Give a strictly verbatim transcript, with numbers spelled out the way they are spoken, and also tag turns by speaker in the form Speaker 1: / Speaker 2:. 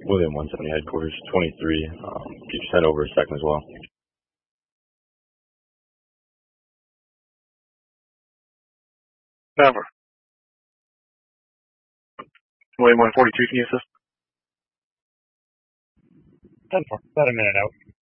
Speaker 1: William one seventy headquarters, twenty-three. Um, could you send over a second as well?
Speaker 2: Never. William one forty-two, can you assist?
Speaker 3: ten four, about a minute out.